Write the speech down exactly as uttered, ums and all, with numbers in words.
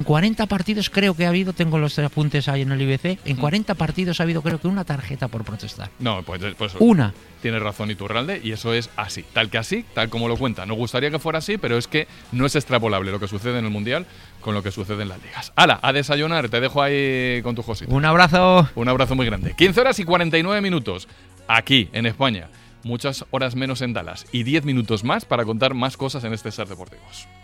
cuarenta partidos creo que ha habido, tengo los apuntes ahí en el I B C, en cuarenta partidos ha habido creo que una tarjeta por protestar. No, pues, pues una. Tienes razón Iturralde, y eso es así, tal que así, tal como lo cuenta. Nos gustaría que fuera así, pero es que no es extrapolable lo que sucede en el Mundial con lo que sucede en las ligas. ¡Hala! A desayunar, te dejo ahí con tu Josito. Un abrazo. Un abrazo muy grande. quince horas y cuarenta y nueve minutos, aquí en España. Muchas horas menos en Dallas y diez minutos más para contar más cosas en este Ser Deportivos.